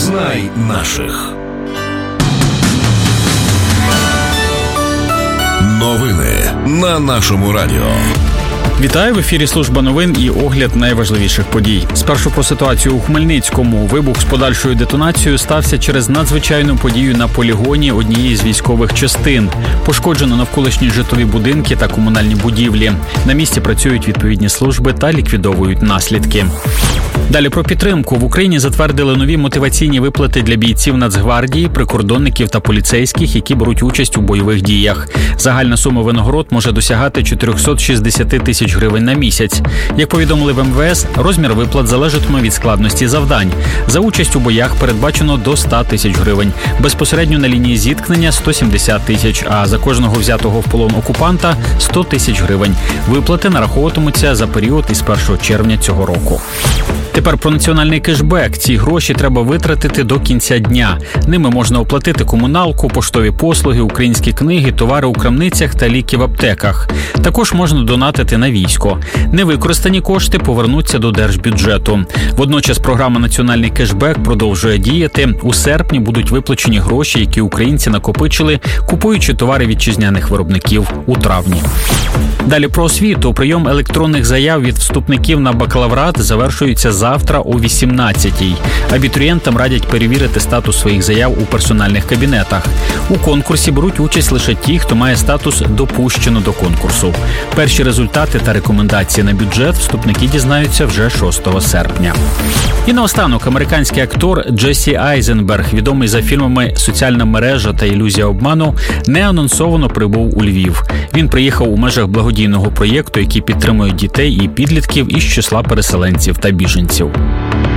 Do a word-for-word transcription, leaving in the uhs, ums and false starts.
Знай наших. Новини на нашому радіо. Вітаю, в ефірі служба новин і огляд найважливіших подій. Спершу про ситуацію у Хмельницькому. Вибух з подальшою детонацією стався через надзвичайну подію на полігоні однієї з військових частин. Пошкоджено навколишні житлові будинки та комунальні будівлі. На місці працюють відповідні служби та ліквідовують наслідки. Далі про підтримку. В Україні затвердили нові мотиваційні виплати для бійців Нацгвардії, прикордонників та поліцейських, які беруть участь у бойових діях. Загальна сума винагород може досягати чотириста шістдесят тисяч гривень на місяць. Як повідомили в ем ве ес, розмір виплат залежатиме від складності завдань. За участь у боях передбачено до сто тисяч гривень. Безпосередньо на лінії зіткнення – сто сімдесят тисяч, а за кожного взятого в полон окупанта – сто тисяч гривень. Виплати нараховуватимуться за період із першого червня цього року. Тепер про національний кешбек. Ці гроші треба витратити до кінця дня. Ними можна оплатити комуналку, поштові послуги, українські книги, товари у крамницях та ліки в аптеках. Також можна донатити на військо. Невикористані кошти повернуться до держбюджету. Водночас програма «Національний кешбек» продовжує діяти. У серпні будуть виплачені гроші, які українці накопичили, купуючи товари вітчизняних виробників у травні. Далі про освіту. Прийом електронних заяв від вступників на бакалаврат завершується завтра о вісімнадцятій. Абітурієнтам радять перевірити статус своїх заяв у персональних кабінетах. У конкурсі беруть участь лише ті, хто має статус «допущено до конкурсу». Перші результати та рекомендації на бюджет вступники дізнаються вже шостого серпня. І наостанок, американський актор Джесі Айзенберг, відомий за фільмами «Соціальна мережа» та «Ілюзія обману», неанонсовано прибув у Львів. Він приїхав у межах благодійного проєкту, який підтримує дітей і підлітків із числа переселенців та біженців.